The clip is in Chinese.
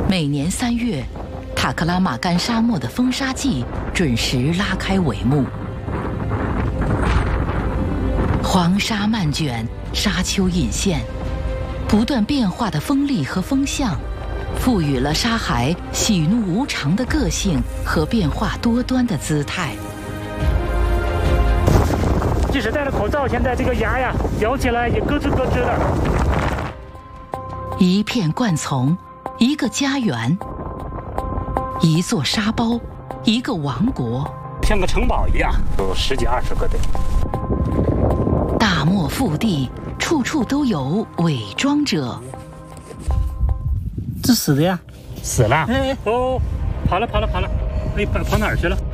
每年3月，塔克拉玛干沙漠的风沙季准时拉开帷幕。黄沙漫卷，沙丘隐现，不断变化的风力和风向，赋予了沙海喜怒无常的个性和变化多端的姿态。 即使戴了口罩，现在这个牙呀咬起来也咯吱咯吱的。 一片灌丛，一个家园，一座沙包，一个王国， 像个城堡一样，有10几20个的。 大漠腹地，处处都有伪装者。 这死的呀？ 死了。哦，跑了。哎，跑哪儿去了？